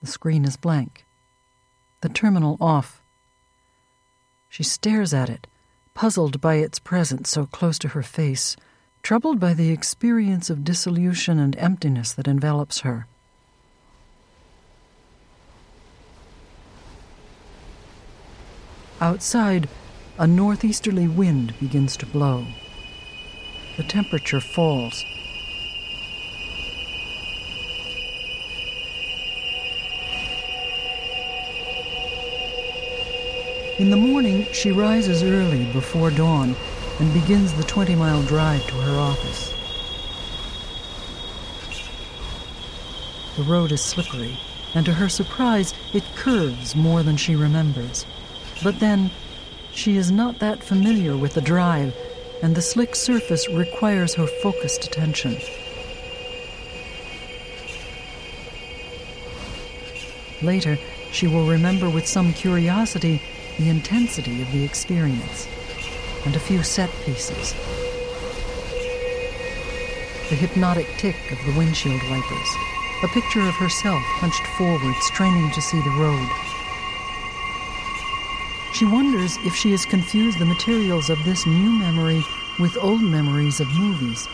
The screen is blank. The terminal off. She stares at it, puzzled by its presence so close to her face, troubled by the experience of dissolution and emptiness that envelops her. Outside, a northeasterly wind begins to blow. The temperature falls. In the morning, she rises early before dawn and begins the 20-mile drive to her office. The road is slippery, and to her surprise, it curves more than she remembers. But then, she is not that familiar with the drive, and the slick surface requires her focused attention. Later, she will remember with some curiosity the intensity of the experience, and a few set pieces. The hypnotic tick of the windshield wipers, a picture of herself hunched forward, straining to see the road. She wonders if she has confused the materials of this new memory with old memories of movies.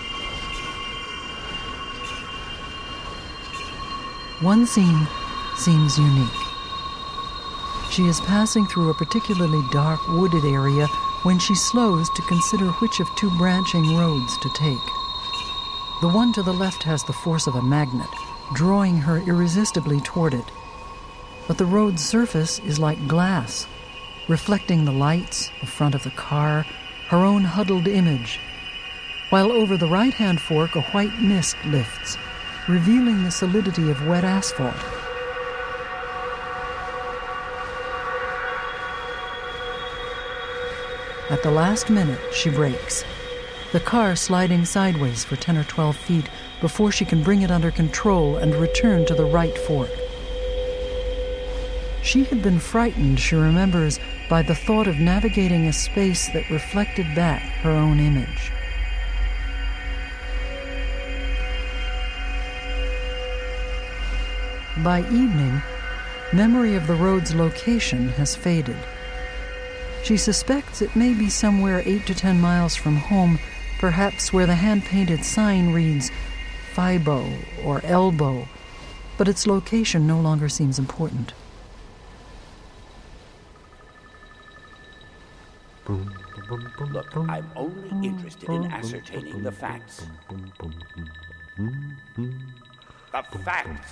One scene seems unique. She is passing through a particularly dark, wooded area when she slows to consider which of two branching roads to take. The one to the left has the force of a magnet, drawing her irresistibly toward it. But the road's surface is like glass, reflecting the lights, the front of the car, her own huddled image, while over the right-hand fork a white mist lifts, revealing the solidity of wet asphalt. At the last minute, she brakes, the car sliding sideways for 10 or 12 feet before she can bring it under control and return to the right fork. She had been frightened, she remembers, by the thought of navigating a space that reflected back her own image. By evening, memory of the road's location has faded. She suspects it may be somewhere 8 to 10 miles from home, perhaps where the hand-painted sign reads Fibo or Elbow, but its location no longer seems important. Look, I'm only interested in ascertaining the facts. The facts.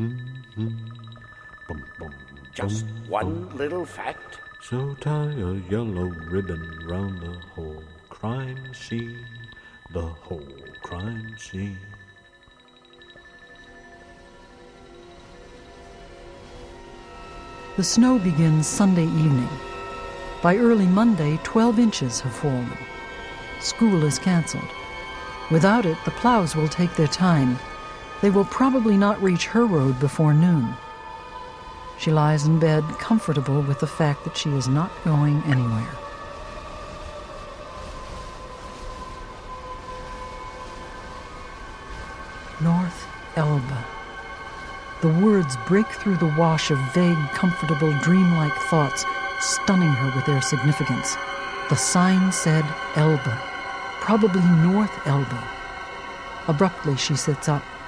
Just one little fact. So tie a yellow ribbon round the whole crime scene, the whole crime scene. The snow begins Sunday evening. By early Monday, 12 inches have fallen. School is canceled. Without it, the plows will take their time. They will probably not reach her road before noon. She lies in bed, comfortable with the fact that she is not going anywhere. North Elba. The words break through the wash of vague, comfortable, dreamlike thoughts, stunning her with their significance. The sign said Elba, probably North Elba. Abruptly, she sits up.